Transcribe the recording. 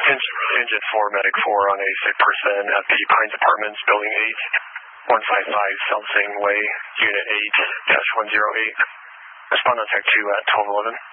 Engine 4, Medic 4 on a sick person at the Pines Apartments, Building 8, 155 South Zane Way, Unit 8-108. Respond on Tech 2 at 1211.